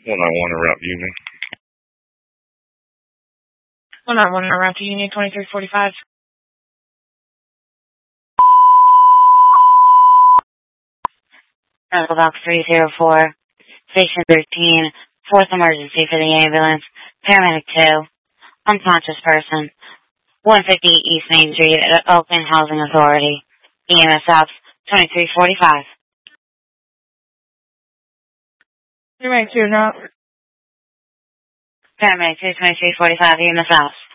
191 around Union. 191 around to Union 2345. Medical Box 304, Station 13, fourth emergency for the ambulance, Paramedic 2, unconscious person, 150 East Main Street at Oakland Housing Authority, EMS Ops 2345. Paramedic 2, no. Paramedic 2, 2345, EMS Ops.